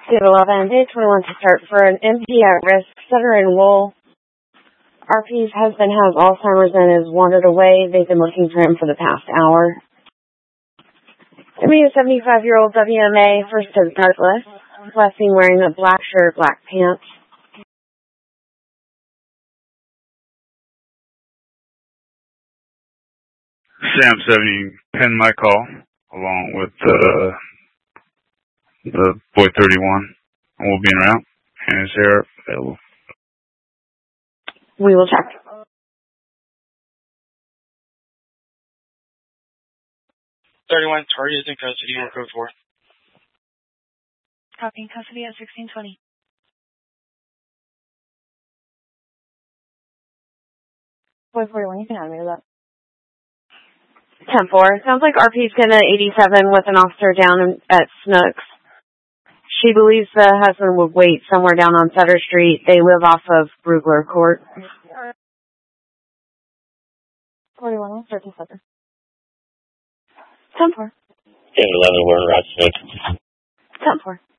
11, day 21 to start for an MP at risk, setter in Wool. RP's husband has Alzheimer's and is wandered away. They've been looking for him for the past hour. To me, a 75-year-old WMA, first as Douglas, last seen wearing a black shirt, black pants. Sam 70 pinned my call along with the boy 31. And we'll be en route. And is there available? We will check. Target is in custody on code 4. Copy, in custody at 1620. Boy 41, you can have me to that. 10-4. Sounds like RP's gonna 87 with an officer down at Snooks. She believes the husband would wait somewhere down on Sutter Street. They live off of Brugler Court. 41, we'll start to Sutter. 10-4. 10-11, we're in route 6. 10-4.